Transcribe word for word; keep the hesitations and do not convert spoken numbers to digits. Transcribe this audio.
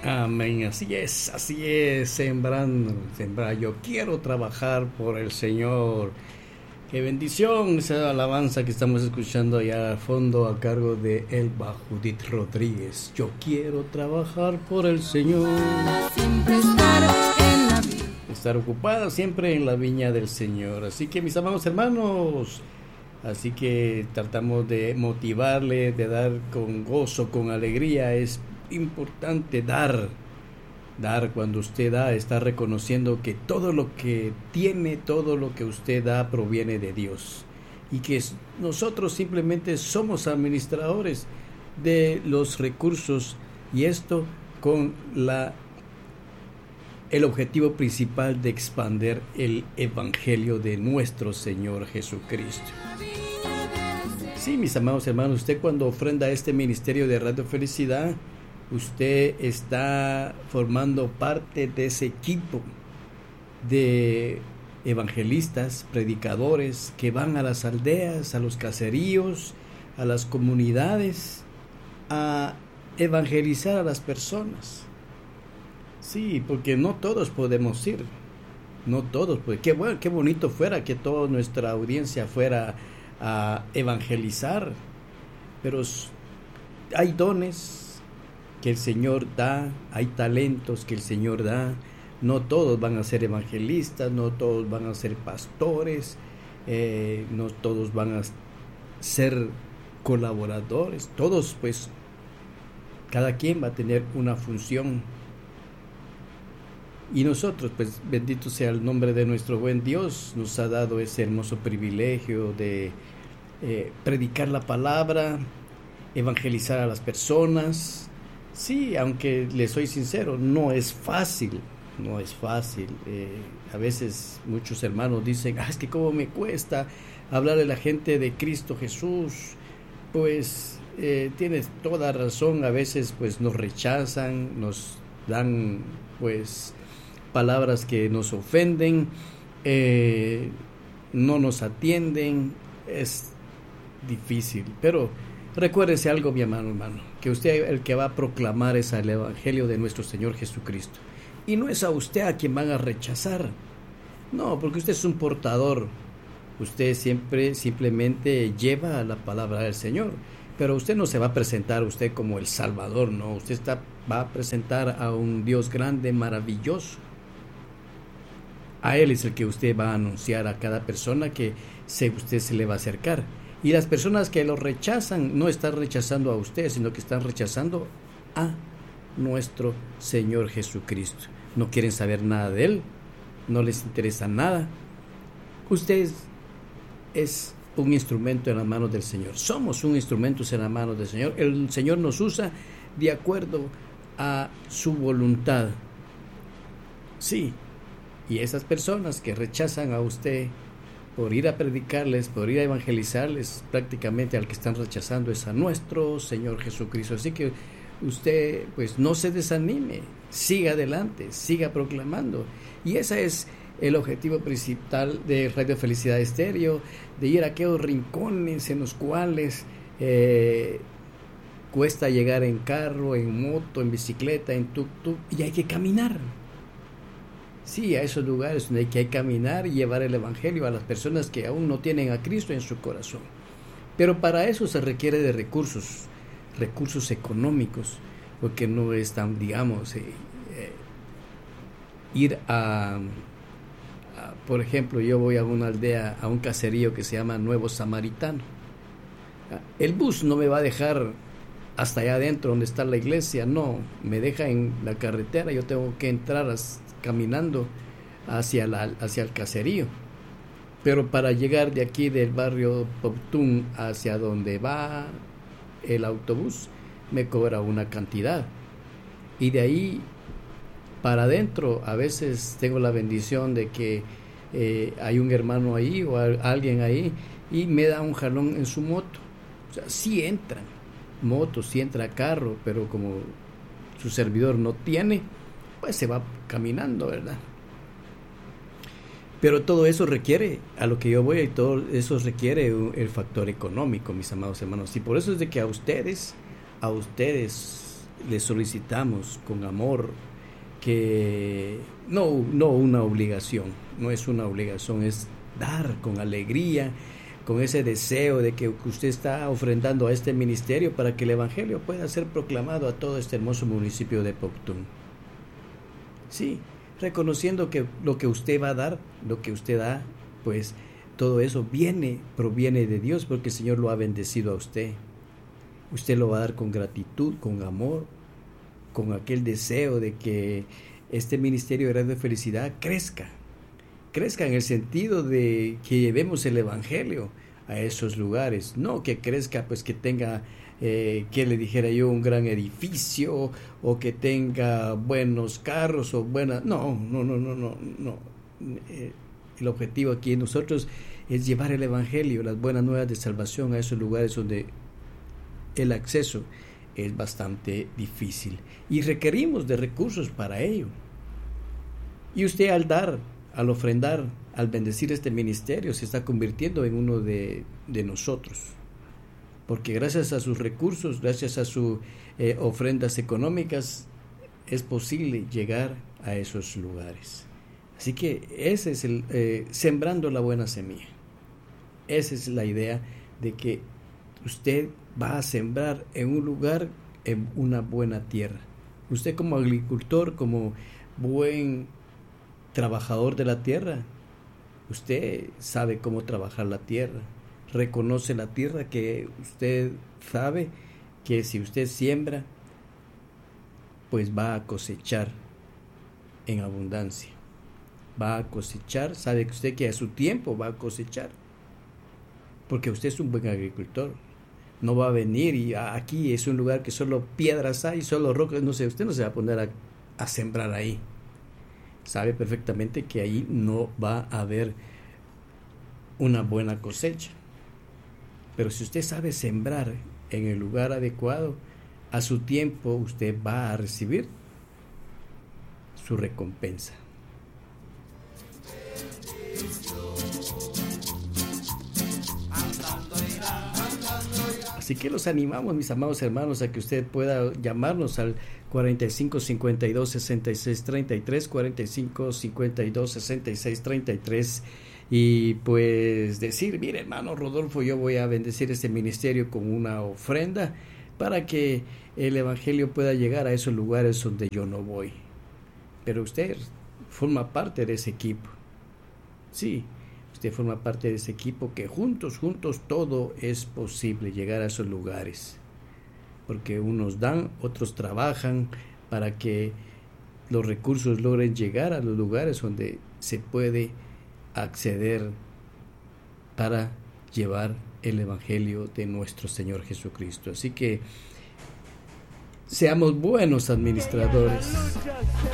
Amén, así es, así es, sembrando, sembrar. Yo quiero trabajar por el Señor. Qué bendición esa alabanza que estamos escuchando allá al fondo a cargo de Elba Judith Rodríguez. Yo quiero trabajar por el Señor. Siempre estar en la vida. Estar ocupada siempre en la viña del Señor. Así que mis amados hermanos, así que tratamos de motivarle, de dar con gozo, con alegría. Es importante dar, dar. Cuando usted da, está reconociendo que todo lo que tiene, todo lo que usted da proviene de Dios, y que nosotros simplemente somos administradores de los recursos, y esto con la el objetivo principal de expandir el evangelio de nuestro Señor Jesucristo. Sí, mis amados hermanos, usted cuando ofrenda a este ministerio de Radio Felicidad, usted está formando parte de ese equipo de evangelistas, predicadores que van a las aldeas, a los caseríos, a las comunidades, a evangelizar a las personas. Sí, porque no todos podemos ir, no todos, pues qué bueno, qué bonito fuera que toda nuestra audiencia fuera a evangelizar, pero hay dones que el Señor da, hay talentos que el Señor da. No todos van a ser evangelistas, no todos van a ser pastores, eh, no todos van a ser colaboradores, todos pues, cada quien va a tener una función. Y nosotros, pues, bendito sea el nombre de nuestro buen Dios, nos ha dado ese hermoso privilegio de eh, predicar la palabra, evangelizar a las personas. Sí, aunque le soy sincero, no es fácil, no es fácil. Eh, a veces muchos hermanos dicen, ah, es que cómo me cuesta hablarle a la gente de Cristo Jesús. Pues eh, tienes toda razón, a veces pues nos rechazan, nos dan pues palabras que nos ofenden, eh, no nos atienden, es difícil, pero recuérdese algo, mi hermano, hermano, que usted el que va a proclamar es el evangelio de nuestro Señor Jesucristo, y no es a usted a quien van a rechazar, no, porque usted es un portador, usted siempre simplemente lleva la palabra del Señor, pero usted no se va a presentar usted como el Salvador, no, usted está, va a presentar a un Dios grande, maravilloso. A Él es el que usted va a anunciar a cada persona que se, usted se le va a acercar. Y las personas que lo rechazan no están rechazando a usted, sino que están rechazando a nuestro Señor Jesucristo. No quieren saber nada de Él, no les interesa nada. Usted es, es un instrumento en las manos del Señor. Somos un instrumento en las manos del Señor. El Señor nos usa de acuerdo a su voluntad. Sí. Y esas personas que rechazan a usted por ir a predicarles, por ir a evangelizarles, prácticamente al que están rechazando es a nuestro Señor Jesucristo. Así que usted pues no se desanime, siga adelante, siga proclamando. Y ese es el objetivo principal de Radio Felicidad Estéreo, de ir a aquellos rincones en los cuales eh, cuesta llegar en carro, en moto, en bicicleta, en tuk-tuk, y hay que caminar. Sí, a esos lugares donde hay que caminar y llevar el evangelio a las personas que aún no tienen a Cristo en su corazón. Pero para eso se requiere de recursos, recursos económicos, porque no es tan, digamos, eh, eh, ir a, a, por ejemplo, yo voy a una aldea, a un caserío que se llama Nuevo Samaritano. El bus no me va a dejar hasta allá adentro donde está la iglesia, no, me deja en la carretera, yo tengo que entrar a, caminando hacia, la, hacia el caserío, pero para llegar de aquí del barrio Poptún hacia donde va el autobús me cobra una cantidad, y de ahí para adentro a veces tengo la bendición de que eh, hay un hermano ahí o alguien ahí y me da un jalón en su moto. O sea, sí entran motos, sí entra carro, pero como su servidor no tiene, pues se va caminando, ¿verdad? Pero todo eso requiere, a lo que yo voy, y todo eso requiere el factor económico, mis amados hermanos. Y por eso es de que a ustedes, a ustedes le solicitamos con amor que no, no una obligación, no es una obligación, es dar con alegría, con ese deseo de que usted está ofrendando a este ministerio para que el Evangelio pueda ser proclamado a todo este hermoso municipio de Poctún. Sí, reconociendo que lo que usted va a dar, lo que usted da, pues todo eso viene, proviene de Dios, porque el Señor lo ha bendecido a usted. Usted lo va a dar con gratitud, con amor, con aquel deseo de que este ministerio de Radio Felicidad crezca. Crezca en el sentido de que llevemos el Evangelio a esos lugares. No que crezca, pues que tenga, eh, que le dijera yo, un gran edificio, o que tenga buenos carros, o buenas... No, no, no, no, no, no. Eh, el objetivo aquí en nosotros es llevar el Evangelio, las buenas nuevas de salvación a esos lugares donde el acceso es bastante difícil y requerimos de recursos para ello. Y usted al dar, al ofrendar, al bendecir este ministerio, se está convirtiendo en uno de, de nosotros, porque gracias a sus recursos, gracias a sus eh, ofrendas económicas, es posible llegar a esos lugares. Así que ese es el eh, sembrando la buena semilla. Esa es la idea de que usted va a sembrar en un lugar, en una buena tierra. Usted como agricultor, como buen trabajador de la tierra, usted sabe cómo trabajar la tierra, reconoce la tierra, que usted sabe que si usted siembra, pues va a cosechar en abundancia, va a cosechar, sabe que usted que a su tiempo va a cosechar, porque usted es un buen agricultor. No va a venir y aquí es un lugar que solo piedras hay, solo rocas, no sé, usted no se va a poner a, a sembrar ahí. Sabe perfectamente que ahí no va a haber una buena cosecha. Pero si usted sabe sembrar en el lugar adecuado, a su tiempo usted va a recibir su recompensa. Así que los animamos, mis amados hermanos, a que usted pueda llamarnos al cuarenta y cinco cincuenta y dos sesenta y seis treinta y tres, cuarenta y cinco cincuenta y dos sesenta y seis treinta y tres, y pues decir: mire, hermano Rodolfo, yo voy a bendecir este ministerio con una ofrenda para que el Evangelio pueda llegar a esos lugares donde yo no voy. Pero usted forma parte de ese equipo. Sí, usted forma parte de ese equipo que juntos, juntos todo es posible llegar a esos lugares. Porque unos dan, otros trabajan para que los recursos logren llegar a los lugares donde se puede acceder para llevar el Evangelio de nuestro Señor Jesucristo. Así que seamos buenos administradores.